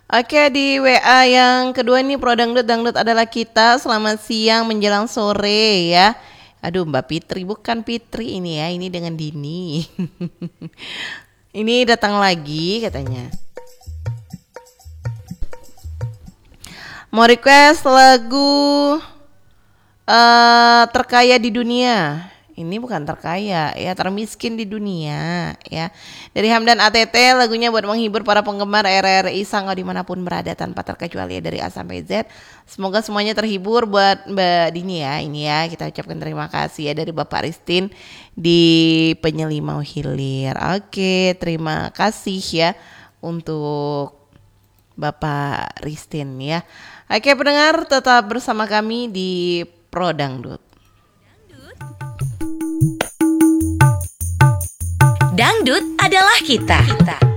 Oke, di WA yang kedua nih Pro Dangdut, Dangdut adalah kita. Selamat siang menjelang sore ya. Aduh, Mbak Fitri, bukan Fitri ini ya, ini dengan Dini. Ini datang lagi katanya. Mau request lagu terkaya di dunia. Ini bukan terkaya ya, termiskin di dunia ya. Dari Hamdan ATT, lagunya buat menghibur para penggemar RRI Sangga dimanapun berada tanpa terkecuali ya, dari A sampai Z. Semoga semuanya terhibur. Buat Mbak Dini ya, ini ya kita ucapkan terima kasih ya dari Bapak Ristin di Penyelimau Hilir. Oke, terima kasih ya untuk Bapak Ristin ya. Oke pendengar, tetap bersama kami di Pro Dangdut. Dangdut adalah kita.